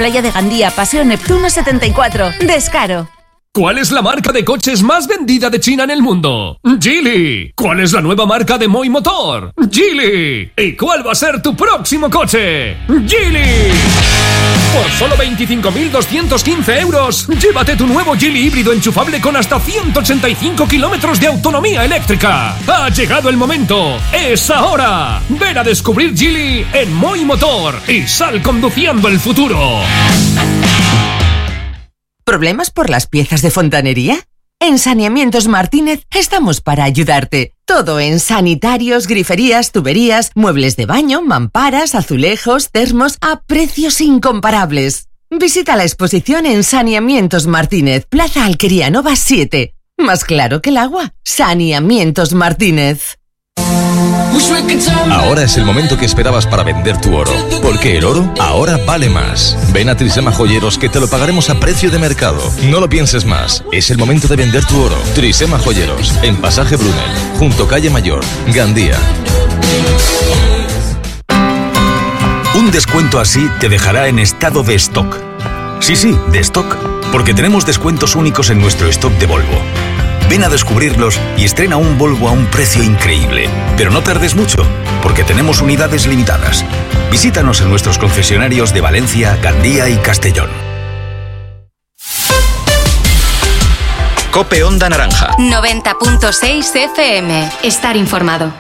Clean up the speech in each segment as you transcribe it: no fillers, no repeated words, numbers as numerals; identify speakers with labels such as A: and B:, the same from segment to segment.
A: Playa de Gandía, Paseo Neptuno 74. Descaro.
B: ¿Cuál es la marca de coches más vendida de China en el mundo? Geely. ¿Cuál es la nueva marca de Moi Motor? Geely. ¿Y cuál va a ser tu próximo coche? Geely. Por solo 25.215 euros, llévate tu nuevo Geely híbrido enchufable con hasta 185 kilómetros de autonomía eléctrica. Ha llegado el momento. ¡Es ahora! Ven a descubrir Geely en Moi Motor y sal conduciendo el futuro.
C: ¿Problemas por las piezas de fontanería? En Saneamientos Martínez estamos para ayudarte. Todo en sanitarios, griferías, tuberías, muebles de baño, mamparas, azulejos, termos a precios incomparables. Visita la exposición en Saneamientos Martínez, Plaza Alquería Nova 7. Más claro que el agua. Saneamientos Martínez.
D: Ahora es el momento que esperabas para vender tu oro, porque el oro ahora vale más. Ven a Trisema Joyeros que te lo pagaremos a precio de mercado. No lo pienses más, es el momento de vender tu oro. Trisema Joyeros, en Pasaje Brunel, junto Calle Mayor, Gandía.
E: Un descuento así te dejará en estado de stock. Sí, de stock, porque tenemos descuentos únicos en nuestro stock de Volvo. Ven a descubrirlos y estrena un Volvo a un precio increíble. Pero no tardes mucho, porque tenemos unidades limitadas. Visítanos en nuestros concesionarios de Valencia, Gandía y Castellón.
F: COPE Onda Naranja.
G: 90.6 FM. Estar informado.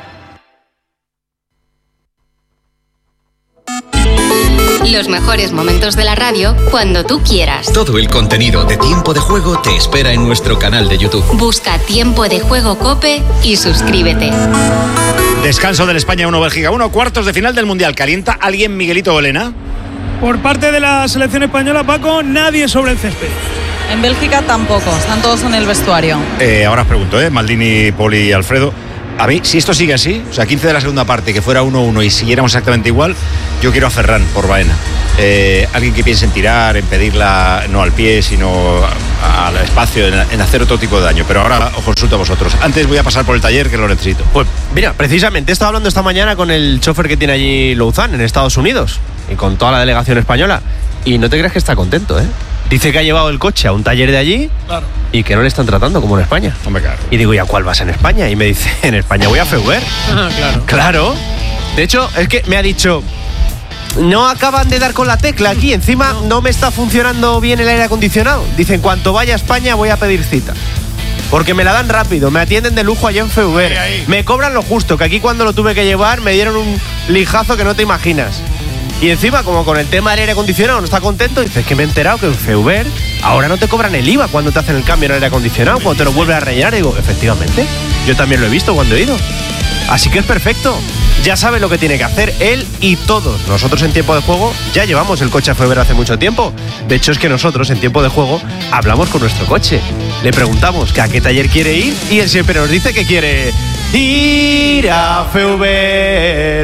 G: Los mejores momentos de la radio cuando tú quieras.
F: Todo el contenido de Tiempo de Juego te espera en nuestro canal de YouTube.
G: Busca Tiempo de Juego COPE y suscríbete.
H: Descanso del España 1, Bélgica 1, cuartos de final del Mundial. ¿Calienta alguien Miguelito Olena?
I: Por parte de la selección española, Paco, nadie sobre el césped.
J: En Bélgica tampoco, están todos en el vestuario.
H: Ahora os pregunto, Maldini, Poli y Alfredo. A mí, si esto sigue así, o sea, 15 de la segunda parte, que fuera 1-1 y siguiéramos exactamente igual, yo quiero a Ferran por Baena. Alguien que piense en tirar, en pedirla no al pie, sino al espacio, en hacer otro tipo de daño. Pero ahora os consulto a vosotros. Antes voy a pasar por el taller, que lo necesito.
K: Pues mira, precisamente he estado hablando esta mañana con el chofer que tiene allí Louzán, en Estados Unidos, y con toda la delegación española. Y no te creas que está contento, ¿eh? Dice que ha llevado el coche a un taller de allí, claro, y que no le están tratando como en España.
H: Hombre, claro.
K: Y digo, ¿y a cuál vas en España? Y me dice, en España voy a Feuber. Claro. De hecho, es que me ha dicho, no acaban de dar con la tecla aquí, encima no me está funcionando bien el aire acondicionado. Dice, en cuanto vaya a España voy a pedir cita. Porque me la dan rápido, me atienden de lujo allá en Feuber. Me cobran lo justo, que aquí cuando lo tuve que llevar me dieron un lijazo que no te imaginas. Y encima, como con el tema del aire acondicionado no está contento, dices que me he enterado que en Feuber ahora no te cobran el IVA cuando te hacen el cambio en el aire acondicionado, cuando te lo vuelves a rellenar. Y digo, efectivamente, yo también lo he visto cuando he ido. Así que es perfecto. Ya sabe lo que tiene que hacer él y todos. Nosotros en Tiempo de Juego ya llevamos el coche a Feuber hace mucho tiempo. De hecho, es que nosotros en Tiempo de Juego hablamos con nuestro coche. Le preguntamos que a qué taller quiere ir y él siempre nos dice que quiere ir a Feuber.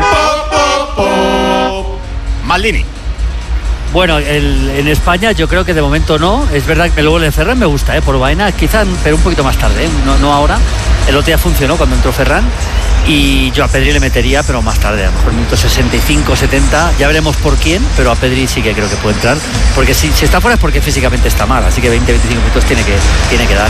H: Maldini.
L: Bueno, en España yo creo que de momento no. Es verdad que luego el de Ferran me gusta, por Baena, quizá, pero un poquito más tarde, no ahora. El otro día funcionó cuando entró Ferran y yo a Pedri le metería, pero más tarde, a lo mejor minutos 65, 70, ya veremos por quién, pero a Pedri sí que creo que puede entrar, porque si está fuera es porque físicamente está mal, así que 20, 25 minutos tiene que dar.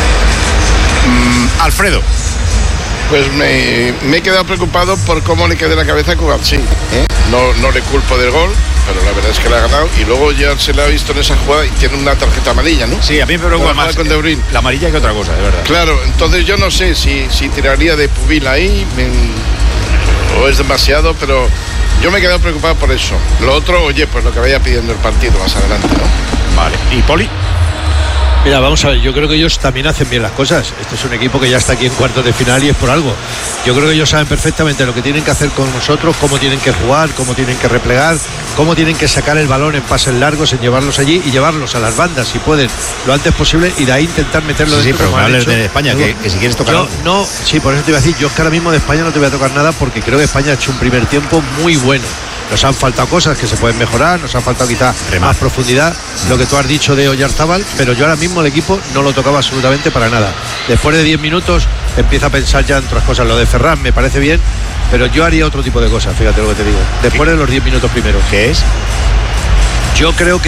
H: Alfredo.
M: Pues me he quedado preocupado por cómo le quedé la cabeza a Cubarsí. No le culpo del gol, pero la verdad es que le ha ganado. Y luego ya se le ha visto en esa jugada y tiene una tarjeta amarilla, ¿no?
H: Sí, a mí me preocupa más
M: con De Bruyne.
H: La amarilla que otra cosa, de verdad.
M: Claro, entonces yo no sé si tiraría de Pubil ahí o es demasiado, pero yo me he quedado preocupado por eso. Lo otro, oye, pues lo que vaya pidiendo el partido más adelante, ¿no?
H: Vale. ¿Y Poli?
N: Mira, vamos a ver, yo creo que ellos también hacen bien las cosas. Este es un equipo que ya está aquí en cuartos de final y es por algo. Yo creo que ellos saben perfectamente lo que tienen que hacer con nosotros, cómo tienen que jugar, cómo tienen que replegar, cómo tienen que sacar el balón en pases largos, en llevarlos allí y llevarlos a las bandas si pueden lo antes posible y de ahí intentar meterlo dentro.
H: Sí, pero me hables de España, que si quieres tocar.
N: Sí, por eso te iba a decir, yo es que ahora mismo de España no te voy a tocar nada porque creo que España ha hecho un primer tiempo muy bueno. Nos han faltado cosas que se pueden mejorar, nos han faltado quizás más profundidad, lo que tú has dicho de Oyarzábal, pero yo ahora mismo el equipo no lo tocaba absolutamente para nada. Después de 10 minutos empieza a pensar ya en otras cosas. Lo de Ferran me parece bien, pero yo haría otro tipo de cosas, fíjate lo que te digo. Después de los 10 minutos primeros.
H: ¿Qué es?
N: Yo creo que